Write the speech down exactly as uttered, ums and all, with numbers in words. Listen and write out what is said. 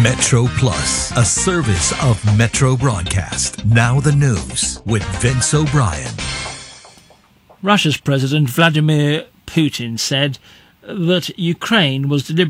Metro Plus, a service of Metro Broadcast. Now the news with Vince O'Brien. Russia's President Vladimir Putin said that Ukraine was deliberately